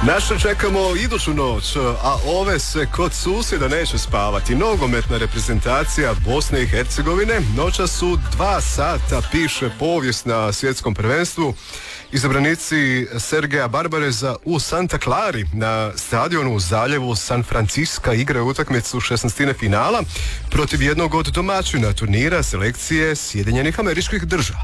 Naše čekamo iduću noć, a ove se kod susjeda neće spavati. Nogometna reprezentacija Bosne i Hercegovine noća su 2 sata piše povijest na svjetskom prvenstvu. Izabranici Sergeja Barbareza u Santa Clari na stadionu u zaljevu San Francisca igraju utakmicu 16. finala protiv jednog od domaćina turnira selekcije Sjedinjenih Američkih Država.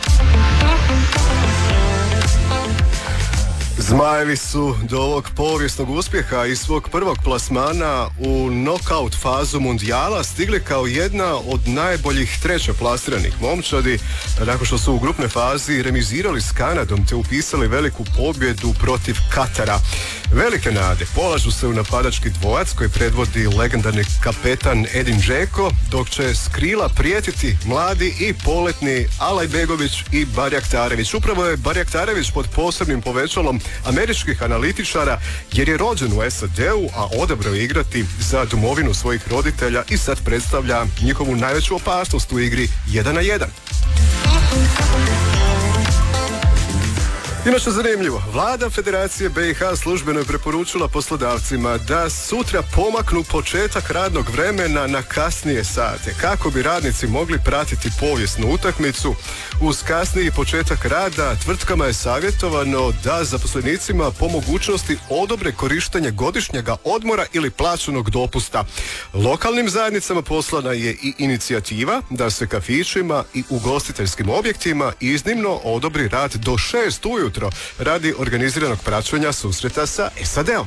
Zmajevi su do ovog povijesnog uspjeha i svog prvog plasmana u nokaut fazu mundijala stigli kao jedna od najboljih trećeplasiranih momčadi nakon što su u grupnoj fazi remizirali s Kanadom te upisali veliku pobjedu protiv Katara. Velike nade polažu se u napadački dvojac koji predvodi legendarni kapetan Edin Džeko, dok će s krila prijetiti mladi i poletni Alajbegović i Barjaktarević. Upravo je Barjaktarević pod posebnim povećalom američkih analitičara jer je rođen u SAD-u, a odabrao igrati za domovinu svojih roditelja i sad predstavlja njihovu najveću opasnost u igri 1 na 1. Inače zanimljivo, vlada Federacije BiH službeno je preporučila poslodavcima da sutra pomaknu početak radnog vremena na kasnije sate, kako bi radnici mogli pratiti povijesnu utakmicu. Uz kasniji početak rada tvrtkama je savjetovano da zaposlenicima po mogućnosti odobre korištenje godišnjega odmora ili plaćenog dopusta. Lokalnim zajednicama poslana je i inicijativa da se kafićima i ugostiteljskim objektima iznimno odobri rad do 6 ujutro radi organiziranog praćenja susreta sa SAD-om.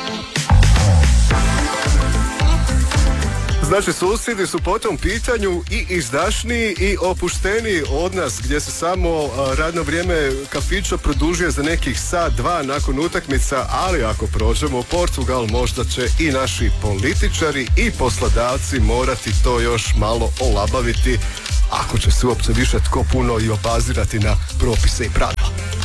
Znači, susjedi su po tom pitanju i izdašniji i opušteniji od nas, gdje se samo radno vrijeme kafića produžuje za nekih sat, 2 nakon utakmica, ali ako prođemo u Portugal, možda će i naši političari i poslodavci morati to još malo olabaviti, ako će se uopće više tko puno i obazirati na propise i pravila.